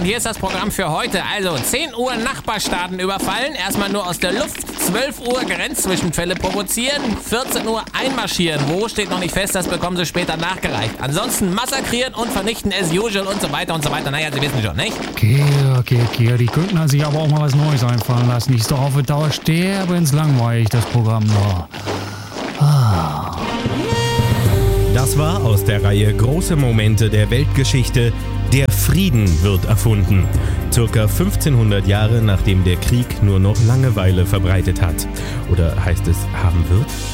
hier ist das Programm für heute. Also 10 Uhr Nachbarstaaten überfallen, erstmal nur aus der Luft, 12 Uhr Grenzzwischenfälle provozieren, 14 Uhr einmarschieren. Wo steht noch nicht fest, das bekommen Sie später nachgereicht. Ansonsten massakrieren und vernichten as usual und so weiter und so weiter. Naja, Sie wissen schon, nicht? Okay, die könnten sich aber auch mal was Neues einfallen lassen. Die ist doch auf der Dauer sterbenslangweilig, das Programm da. Das war aus der Reihe Große Momente der Weltgeschichte. Der Frieden wird erfunden. Circa 1500 Jahre nachdem der Krieg nur noch Langeweile verbreitet hat. Oder heißt es haben wird?